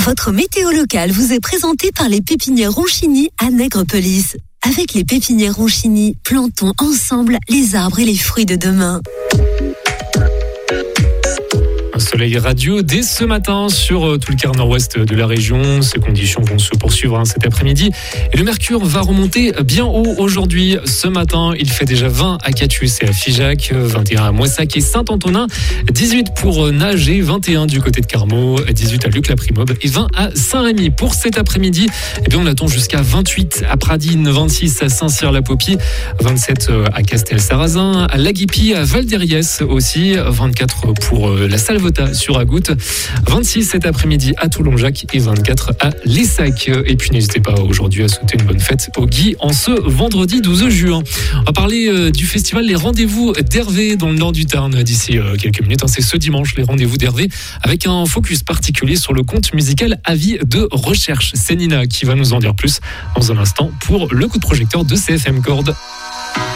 Votre météo locale vous est présentée par les pépinières Ronchini à Nègrepelisse. Avec les pépinières Ronchini, plantons ensemble les arbres et les fruits de demain. Un soleil radieux dès ce matin sur tout le quart nord-ouest de la région. Ces conditions vont se poursuivre cet après-midi. Et le mercure va remonter bien haut aujourd'hui. Ce matin, il fait déjà 20 à Catius et à Figeac, 21 à Moissac et Saint-Antonin, 18 pour Nager, 21 du côté de Carmaux, 18 à Luc-la-Primobe et 20 à Saint-Rémy. Pour cet après-midi, on attend jusqu'à 28 à Pradines, 26 à Saint-Cyr-la-Popie, 27 à Castel-Sarrazin, à Laguipi, à Val-d'Eriès aussi, 24 pour la Salvetat sur Agout, 26 cet après-midi à Toulon-Jacques et 24 à Lessac. Et puis n'hésitez pas aujourd'hui à souhaiter une bonne fête au Guy en ce vendredi 12 juin. On va parler du festival Les Rendez-vous d'Hervé dans le nord du Tarn d'ici quelques minutes. C'est ce dimanche, les Rendez-vous d'Hervé, avec un focus particulier sur le conte musical Avis de recherche. C'est Nina qui va nous en dire plus dans un instant pour le coup de projecteur de CFM Corde.